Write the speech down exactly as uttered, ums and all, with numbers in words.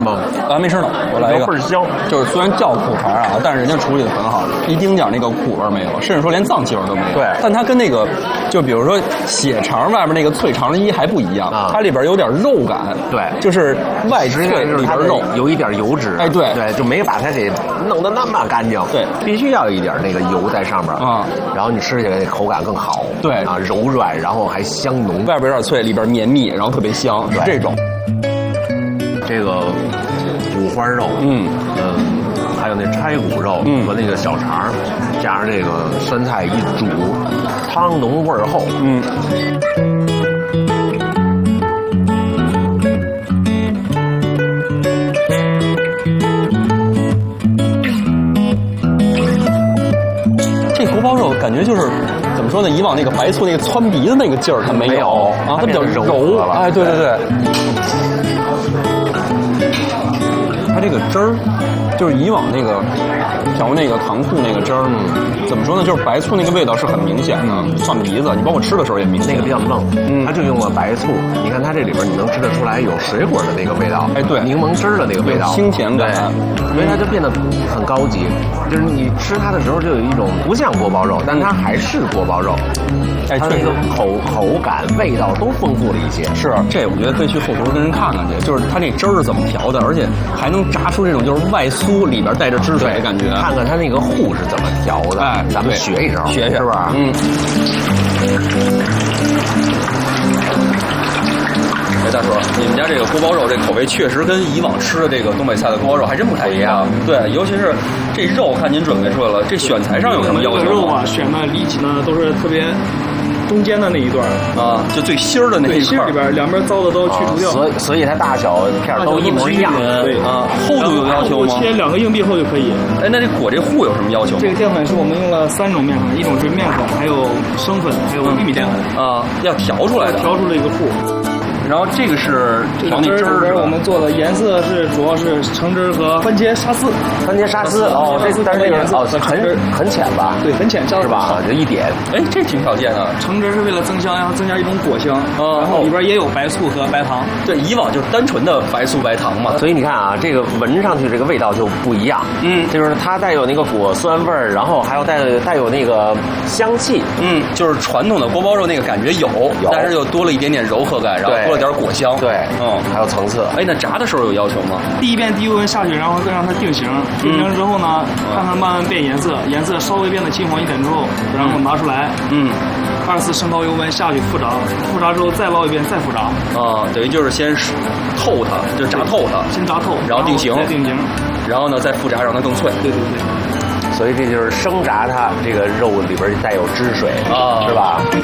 吗？ 还没吃呢，我来一个。 倍儿香， 就是虽然叫苦肠啊，但是人家处理的很好，一丁点那个苦味没有，甚至说连脏气味都没有。 对， 但它跟那个，就比如说血肠外面那个脆肠衣还不一样， 啊、 它里边有点肉感。 对， 就是外脆里边肉， 有一点油脂。 哎，对对，就没把它给弄得那么干净。 对， 必须要有一点那个油在上面啊、嗯，然后你吃起来口感更好。 对啊，柔软，然后还香浓， 外边有点脆，里边绵密，然后特别香，是这种。 这个五花肉， 嗯嗯，还有那拆骨肉和那个小肠，嗯、加上这个酸菜一煮，汤浓味儿厚， 嗯。这锅包肉感觉就是怎么说呢？以往那个白醋那个窜鼻子那个劲儿它没有， 没有啊，它比较柔。 柔哎，对对对。它这个汁儿，就是以往那个调那个糖醋那个汁儿，嗯，怎么说呢？就是白醋那个味道是很明显的，窜鼻子。你包括吃的时候也明显。 那个比较愣，嗯，它就用了白醋。你看它这里边你能吃得出来有水果的那个味道， 哎，对， 柠檬汁的那个味道， 清甜感， 所以它就变得很高级。就是你吃它的时候就有一种不像锅包肉，但它还是锅包肉。 哎， 它那个口口感、味道都丰富了一些。 是，这我觉得可以去后厨跟人看看去，就是它这汁儿是怎么调的，而且还能炸出这种就是外酥里边带着汁水的感觉。 看看它那个糊是怎么调的， 哎， 咱们学一招， 学学是不是？ 嗯。哎，大叔，你们家这个锅包肉这口味确实跟以往吃的这个东北菜的锅包肉还真不太一样。对，尤其是这肉，看您准备出来了，这选材上有什么要求吗？ 肉啊，选的里脊呢都是特别中间的那一段啊，就最芯儿的那一块， 芯儿里边两边糟的都去除掉， 啊、所以所以它大小片都一模一样。 对啊，厚度有要求吗？ 切两个硬币厚就可以。 哎，那这裹这糊有什么要求？ 这个淀粉是我们用了三种面粉，一种是面粉，还有生粉，还有玉米淀粉啊，要调出来的， 调出了一个糊。 然后这个是调那汁儿， 我们做的颜色是主要是橙汁和番茄沙司。 番茄沙司哦，这但是这个哦很很浅吧？ 对，很浅， 是吧？就一点。 哎，这挺少见的。 橙汁是为了增香，然后增加一种果香，然后里边也有白醋和白糖。 对，以往就是单纯的白醋白糖嘛。 所以你看啊，这个闻上去这个味道就不一样。 嗯， 就是它带有那个果酸味儿，然后还有带带有那个香气。 嗯，就是传统的锅包肉那个感觉有， 有， 但是又多了一点点柔和感，然后多了点果香。 对。 嗯， 还有层次。 哎，那炸的时候有要求吗？ 第一遍低温下去，然后再让它定型，定型之后呢，嗯、让它慢慢变颜色，颜色稍微变得金黄一点之后，然后拿出来。嗯。二次升高油温下去复炸，复炸之后再捞一遍再复炸。 啊，等于就是先透它，就是炸透它， 先炸透， 然后定型， 再定型， 然后呢再复炸让它更脆。 对对对。 所以这就是生炸它这个肉里边带有汁水啊，是吧？